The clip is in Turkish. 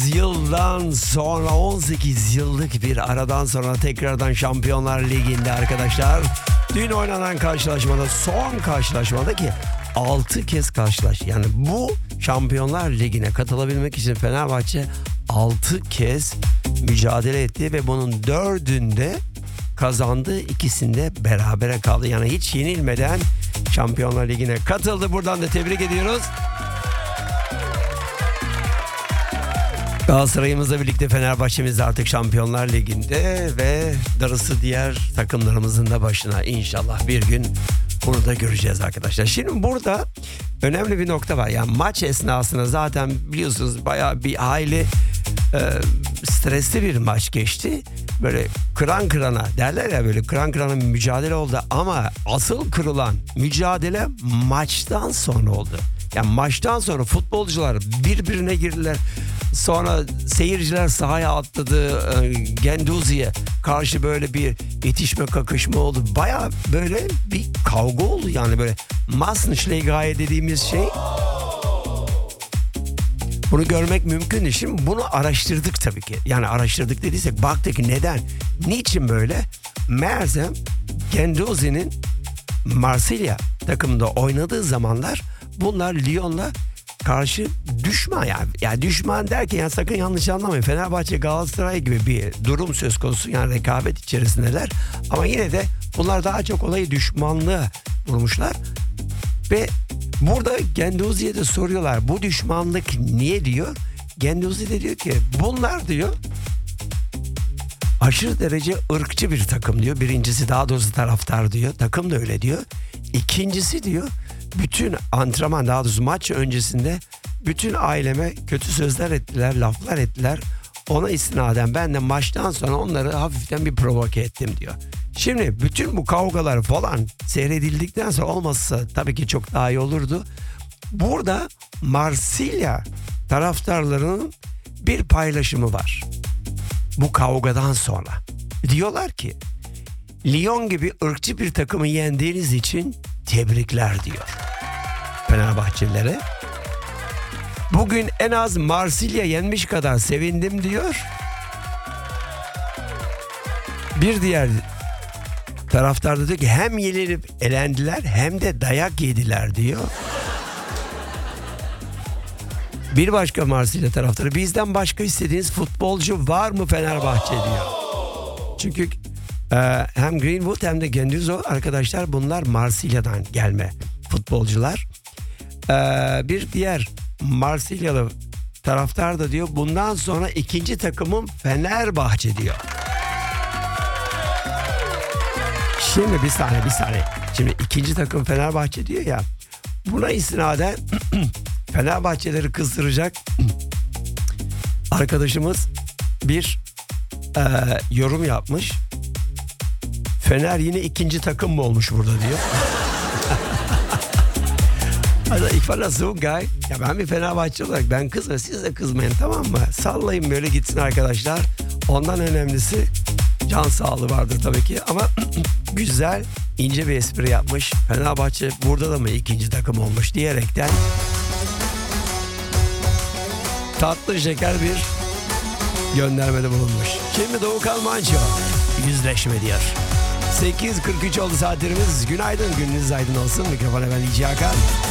18 yıldan sonra 18 yıllık bir aradan sonra tekrardan Şampiyonlar Ligi'nde arkadaşlar. Dün oynanan karşılaşmada son karşılaşmada ki 6 kez yani bu Şampiyonlar Ligi'ne katılabilmek için Fenerbahçe 6 kez mücadele etti ve bunun 4'ünde kazandı, ikisinde berabere kaldı. Yani hiç yenilmeden Şampiyonlar Ligi'ne katıldı. Buradan da tebrik ediyoruz. Galatasaray'ımızla birlikte Fenerbahçe'miz de artık Şampiyonlar Ligi'nde ve darısı diğer takımlarımızın da başına inşallah bir gün bunu da göreceğiz arkadaşlar. Şimdi burada önemli bir nokta var. Yani maç esnasında zaten biliyorsunuz bayağı bir hayli stresli bir maç geçti. Böyle kıran kırana derler ya, böyle kıran kırana bir mücadele oldu ama asıl kırılan mücadele maçtan sonra oldu. Yani maçtan sonra futbolcular birbirine girdiler. Sonra seyirciler sahaya atladı. Guendouzi'ye karşı böyle bir itişme kakışma oldu. Baya böyle bir kavga oldu. Yani böyle Massenschlägerei dediğimiz şey. Bunu görmek mümkün. Şimdi bunu araştırdık tabii ki. Yani araştırdık dediysek baktık neden? Niçin böyle? Meğersem Guendouzi'nin Marsilya takımında oynadığı zamanlar bunlar Lyon'la karşı düşman yani düşman derken yani sakın yanlış anlamayın. Fenerbahçe Galatasaray gibi bir durum söz konusu, yani rekabet içerisindeler ama yine de bunlar daha çok olayı düşmanlığa vurmuşlar ve burada Guendouzi'ye de soruyorlar bu düşmanlık niye diyor. Guendouzi de diyor ki bunlar diyor aşırı derece ırkçı bir takım diyor. Birincisi, daha doğrusu taraftar diyor. Takım da öyle diyor. İkincisi diyor bütün antrenman, daha doğrusu maç öncesinde bütün aileme kötü sözler ettiler, laflar ettiler. Ona istinaden ben de maçtan sonra onları hafiften bir provoke ettim diyor. Şimdi bütün bu kavgalar falan seyredildikten sonra olmasa tabii ki çok daha iyi olurdu. Burada Marsilya taraftarlarının bir paylaşımı var. Bu kavgadan sonra. Diyorlar ki Lyon gibi ırkçı bir takımı yendiğiniz için tebrikler diyor Fenerbahçelilere. Bugün en az Marsilya yenmiş kadar sevindim diyor. Bir diğer taraftar da diyor ki hem yenilip elendiler hem de dayak yediler diyor. Bir başka Marsilya taraftarı bizden başka istediğiniz futbolcu var mı Fenerbahçe diyor. Çünkü hem Greenwood hem de Guendouzi arkadaşlar bunlar Marsilya'dan gelme futbolcular. Bir diğer Marsilyalı taraftar da diyor bundan sonra ikinci takımım Fenerbahçe diyor. Şimdi bir saniye. Şimdi ikinci takım Fenerbahçe diyor ya. Buna istinaden Fenerbahçeleri kızdıracak arkadaşımız bir yorum yapmış. Fener yine ikinci takım mı olmuş burada diyor. Ich fand das so geil. Ya ben bir Fenerbahçe olarak ben kızma, siz de kızmayın, tamam mı? Sallayın böyle gitsin arkadaşlar. Ondan önemlisi can sağlığı vardır tabii ki ama güzel ince bir espri yapmış. Fenerbahçe burada da mı ikinci takım olmuş diyerekten tatlı şeker bir göndermede bulunmuş. Şimdi Doğukan Manço yüzleşme diyor. 8.43 oldu saatlerimiz. Günaydın, gününüz aydın olsun. Mikrofona ben İci Hakan.